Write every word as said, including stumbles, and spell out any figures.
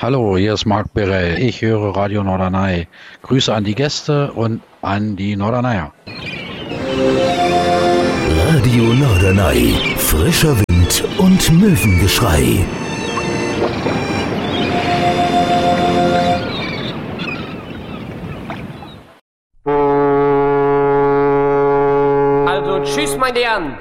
Hallo, hier ist Marc Birell. Ich höre Radio Norderney. Grüße an die Gäste und an die Norderneyer. Radio Norderney. Frischer Wind und Möwengeschrei. Also tschüss, meine Herren.